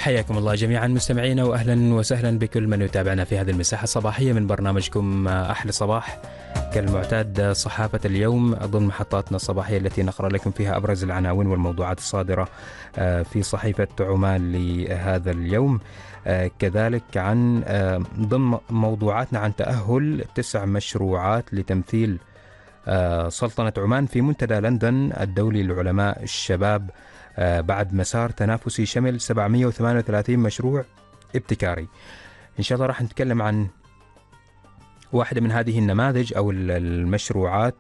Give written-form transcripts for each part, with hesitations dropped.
حياكم الله جميعا مستمعينا، وأهلا وسهلا بكل من يتابعنا في هذه المساحة الصباحية من برنامجكم أحلى صباح. كالمعتاد صحافة اليوم ضمن محطاتنا الصباحية التي نقرأ لكم فيها أبرز العناوين والموضوعات الصادرة في صحيفة عمان لهذا اليوم. كذلك عن ضمن موضوعاتنا عن تأهل 9 مشروعات لتمثيل سلطنة عمان في منتدى لندن الدولي للعلماء الشباب بعد مسار تنافسي شمل 738 مشروع ابتكاري. إن شاء الله راح نتكلم عن واحدة من هذه النماذج أو المشروعات،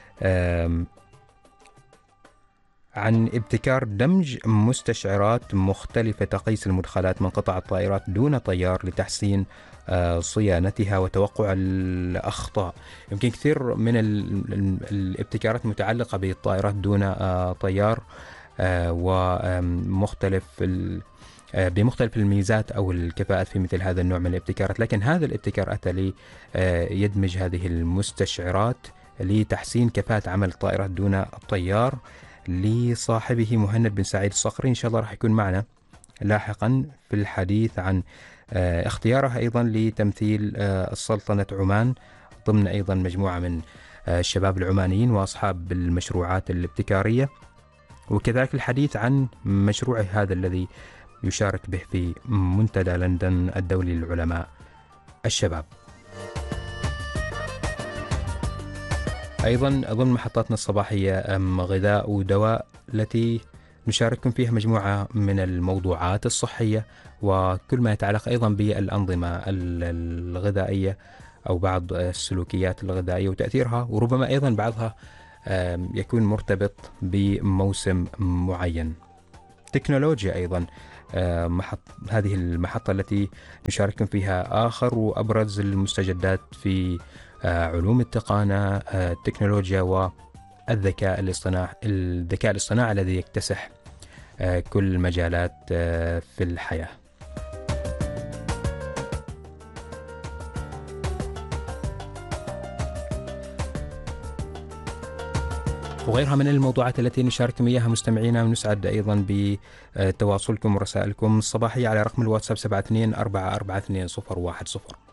عن ابتكار دمج مستشعرات مختلفة تقيس المدخلات من قطع الطائرات دون طيار لتحسين صيانتها وتوقع الأخطاء. يمكن كثير من الابتكارات متعلقة بالطائرات دون طيار ومختلف بمختلف الميزات أو الكفاءات في مثل هذا النوع من الابتكارات، لكن هذا الابتكار أتى لي يدمج هذه المستشعرات لتحسين كفاءة عمل الطائرات دون الطيار لصاحبه مهند بن سعيد الصقري. إن شاء الله راح يكون معنا لاحقا في الحديث عن اختيارها أيضا لتمثيل السلطنة عمان ضمن أيضا مجموعة من الشباب العمانيين وأصحاب المشروعات الابتكارية، وكذلك الحديث عن مشروعه هذا الذي يشارك به في منتدى لندن الدولي للعلماء الشباب. أيضا ضمن محطاتنا الصباحية غذاء ودواء التي نشارككم فيها مجموعة من الموضوعات الصحية وكل ما يتعلق أيضا بالأنظمة الغذائية أو بعض السلوكيات الغذائية وتأثيرها، وربما أيضا بعضها يكون مرتبط بموسم معين. تكنولوجيا أيضا هذه المحطة التي نشارككم فيها آخر وأبرز المستجدات في علوم التقنية، التكنولوجيا والذكاء الاصطناعي الذي يكتسح كل المجالات في الحياة. وغيرها من الموضوعات التي نشارككم إياها مستمعينا، ونسعد أيضا بتواصلكم ورسائلكم الصباحية على رقم الواتساب 7244420010.